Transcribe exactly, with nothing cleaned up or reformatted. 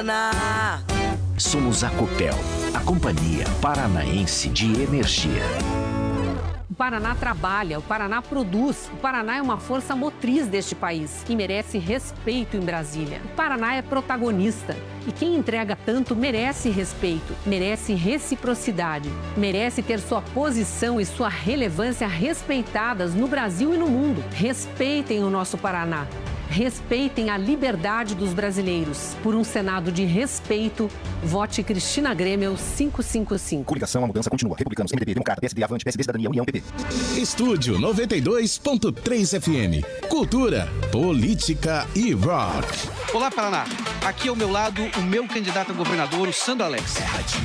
Paraná. Somos a Copel, a Companhia Paranaense de Energia. O Paraná trabalha, o Paraná produz, o Paraná é uma força motriz deste país que merece respeito em Brasília. O Paraná é protagonista e quem entrega tanto merece respeito, merece reciprocidade, merece ter sua posição e sua relevância respeitadas no Brasil e no mundo. Respeitem o nosso Paraná. Respeitem a liberdade dos brasileiros. Por um Senado de respeito, vote Cristina Grêmio quinhentos e cinquenta e cinco. Coligação, a mudança continua. Republicanos, M D B, Democrata, P S D, Avante, P S D, Cidadania, União, P P. Estúdio noventa e dois ponto três F M. Cultura, política e rock. Olá, Paraná. Aqui ao meu lado, o meu candidato a governador, o Sandro Alex.